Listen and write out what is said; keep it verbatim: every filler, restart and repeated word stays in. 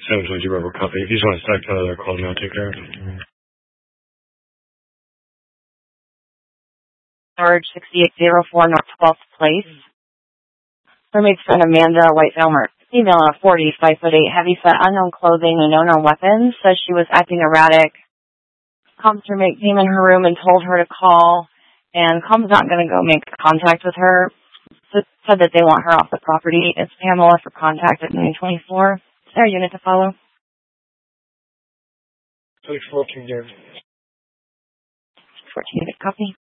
seven twenty-two Rebel copy. If you just want to stack another call, now take care of it. Storage sixty-eight oh four North twelfth Place. Roommate's friend Amanda White-Elmer, female of forty, five foot eight, heavy set, unknown clothing, and unknown weapons, says she was acting erratic. Com's roommate came in her room and told her to call, and Com's not going to go make contact with her. So said that they want her off the property. It's Pamela for contact at nine twenty-four. Is there a unit to follow? Please, fourteen, there. fourteen, copy.